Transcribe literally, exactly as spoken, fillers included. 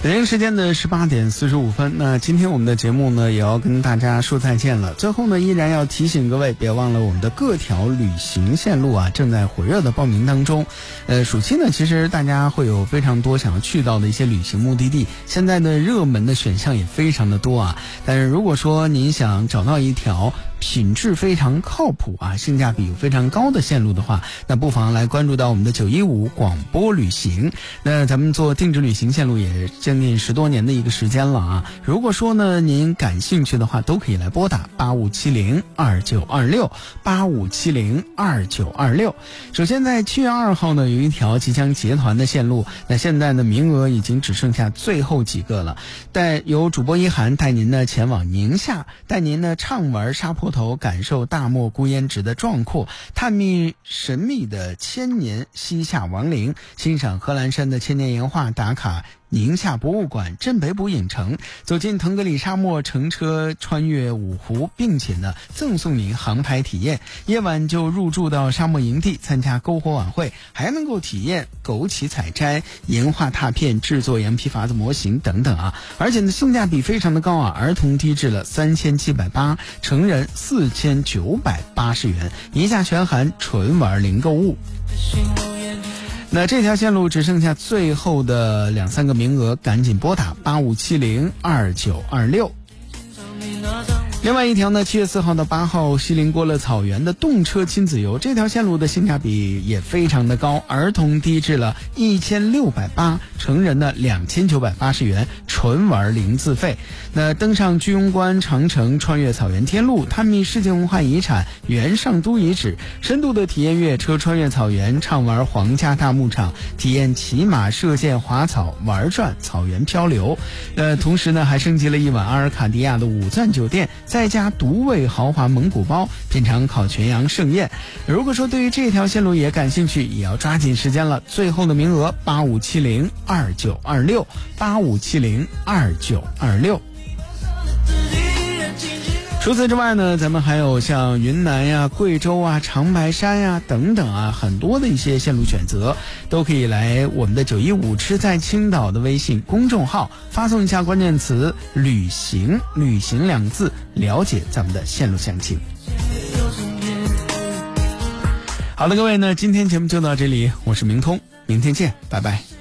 北京时间的十八点四十五分，那今天我们的节目呢也要跟大家说再见了。最后呢，依然要提醒各位，别忘了我们的各条旅行线路啊正在火热的报名当中。呃，暑期呢，其实大家会有非常多想要去到的一些旅行目的地，现在的热门的选项也非常的多啊。但是如果说您想找到一条品质非常靠谱啊，性价比非常高的线路的话，那不妨来关注到我们的九一五广播旅行。那咱们做定制旅行线路也将近十多年的一个时间了啊。如果说呢您感兴趣的话，都可以来拨打八五七零二九二六八五七零二九二六。首先在七月二号呢有一条即将结团的线路，那现在呢名额已经只剩下最后几个了。带由主播一涵带您呢前往宁夏，带您呢畅玩沙坡头，感受大漠孤烟直的壮阔，探秘神秘的千年西夏王陵，欣赏贺兰山的千年岩画，打卡宁夏博物馆、镇北堡影城，走进腾格里沙漠，乘车穿越五湖，并且呢赠送您航拍体验，夜晚就入住到沙漠营地参加篝火晚会，还能够体验枸杞采摘、岩画拓片、制作羊皮筏子模型等等啊！而且呢性价比非常的高啊，儿童低至了三千七百八，成人四千九百八十元，一价全含，纯玩零购物。那这条线路只剩下最后的两三个名额，赶紧拨打八五七零二九二六。另外一条呢，七月四号到八号，锡林郭勒草原的动车亲子游，这条线路的性价比也非常的高，儿童低至了一千六百八，成人呢两千九百八十元，纯玩零自费。那登上居庸关长城，穿越草原天路，探秘世界文化遗产元上都遗址，深度的体验越野车穿越草原，畅玩皇家大牧场，体验骑马射箭滑草，玩转草原漂流。呃，同时呢还升级了一晚阿尔卡迪亚的五钻酒店，再加独味豪华蒙古包，品尝烤全羊盛宴。如果说对于这条线路也感兴趣，也要抓紧时间了，最后的名额八五七零二九二六八五七零二九二六。除此之外呢，咱们还有像云南呀、贵州啊、长白山呀等等啊，很多的一些线路选择，都可以来我们的九一五吃在青岛的微信公众号发送一下关键词旅行，旅行两个字，了解咱们的线路详情。好的各位呢，今天节目就到这里，我是明通，明天见，拜拜。